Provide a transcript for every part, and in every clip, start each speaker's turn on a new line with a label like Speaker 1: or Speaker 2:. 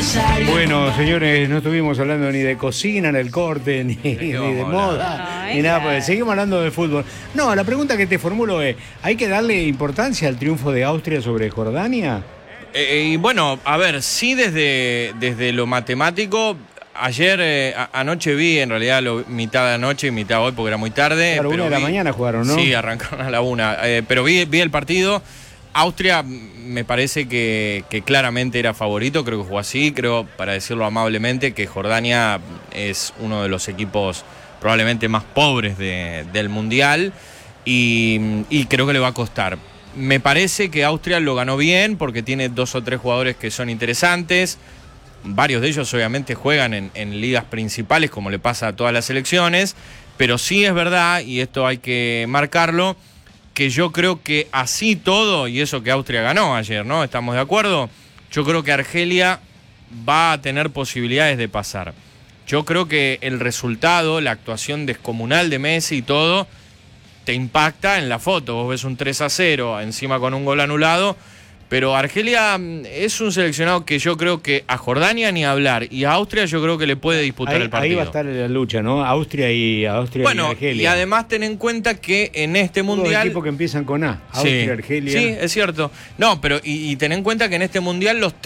Speaker 1: Bueno, señores, no estuvimos hablando ni de cocina en el corte, ni de moda, ni nada, pues seguimos hablando de fútbol. No, la pregunta que te formulo es, ¿hay que darle importancia al triunfo de Austria sobre Jordania?
Speaker 2: Y bueno, a ver, sí desde lo matemático, ayer, anoche vi, en realidad, mitad de anoche y mitad hoy, porque era muy tarde.
Speaker 1: Claro,
Speaker 2: pero
Speaker 1: 1 de la mañana jugaron, ¿no?
Speaker 2: Sí, arrancaron a la 1, pero vi el partido. Austria me parece que claramente era favorito, creo que jugó así, creo, para decirlo amablemente, que Jordania es uno de los equipos probablemente más pobres del Mundial y creo que le va a costar. Me parece que Austria lo ganó bien porque tiene 2 o 3 jugadores que son interesantes, varios de ellos obviamente juegan en ligas principales como le pasa a todas las selecciones, pero sí es verdad, y esto hay que marcarlo, que yo creo que así todo, y eso que Austria ganó ayer, ¿no? ¿Estamos de acuerdo? Yo creo que Argelia va a tener posibilidades de pasar. Yo creo que el resultado, la actuación descomunal de Messi y todo, te impacta en la foto. Vos ves un 3-0, encima con un gol anulado, pero Argelia es un seleccionado que yo creo que a Jordania ni hablar, y a Austria yo creo que le puede disputar el partido.
Speaker 1: Ahí va a estar la lucha, ¿no? Austria y Argelia.
Speaker 2: Y además ten en cuenta que en este Mundial...
Speaker 1: Dos equipos que empiezan con A, Austria,
Speaker 2: sí,
Speaker 1: Argelia.
Speaker 2: Sí, es cierto. No, pero y ten en cuenta que en este Mundial los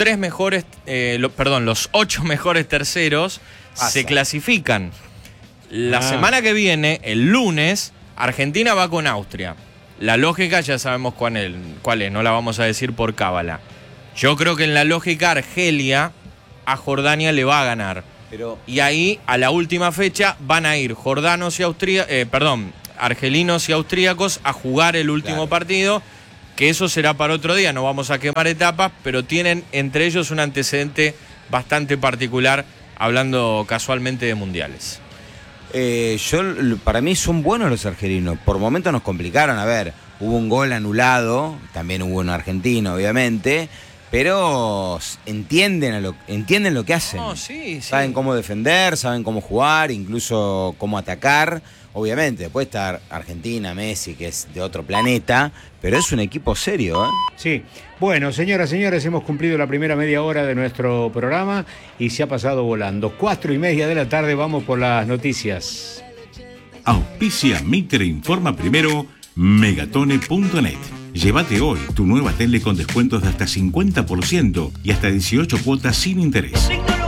Speaker 2: 8 mejores terceros se clasifican. La semana que viene, el lunes, Argentina va con Austria. La lógica ya sabemos cuál es, no la vamos a decir por cábala. Yo creo que en la lógica Argelia a Jordania le va a ganar. Y ahí, a la última fecha, van a ir argelinos y austríacos a jugar el último partido, que eso será para otro día, no vamos a quemar etapas, pero tienen entre ellos un antecedente bastante particular, hablando casualmente de mundiales.
Speaker 3: Para mí son buenos los argelinos. Por momentos nos complicaron. A ver, hubo un gol anulado, también hubo un argentino, obviamente, pero entienden lo que hacen.
Speaker 2: Sí.
Speaker 3: Saben cómo defender, saben cómo jugar, incluso cómo atacar. Obviamente, después está Argentina, Messi, que es de otro planeta, pero es un equipo serio, ¿eh?
Speaker 1: Sí. Bueno, señoras, señores, hemos cumplido la primera media hora de nuestro programa y se ha pasado volando. 4:30 de la tarde, vamos por las noticias.
Speaker 4: Auspicia Mitre Informa Primero, Megatone.net. Llévate hoy tu nueva tele con descuentos de hasta 50% y hasta 18 cuotas sin interés.